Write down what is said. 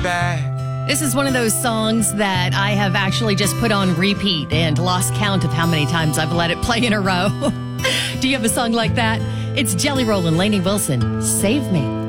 back. This is one of those songs that I have actually just put on repeat and lost count of how many times I've let it play in a row. Do you have a song like that? It's Jelly Roll and Lainey Wilson. Save Me.